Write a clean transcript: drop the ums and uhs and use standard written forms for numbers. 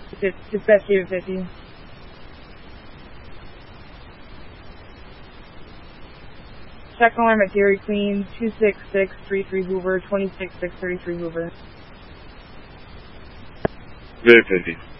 Dispatch David 50. Check alarm at Dairy Queen, 26633 Hoover, 26633 Hoover. David 50.